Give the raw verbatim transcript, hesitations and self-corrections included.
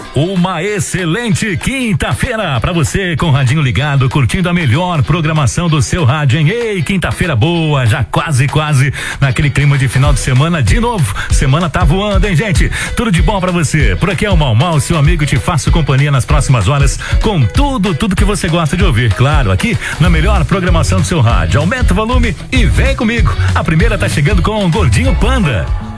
Uma excelente quinta-feira pra você com o radinho ligado, curtindo a melhor programação do seu rádio, hein? Ei, quinta-feira boa, já quase, quase naquele clima de final de semana de novo. Semana tá voando, hein, gente? Tudo de bom pra você. Por aqui é o Mal Mal, seu amigo, te faço companhia nas próximas horas com tudo, tudo que você gosta de ouvir. Claro, aqui na melhor programação do seu rádio. Aumenta o volume e vem comigo. A primeira tá chegando com o Gordinho Panda.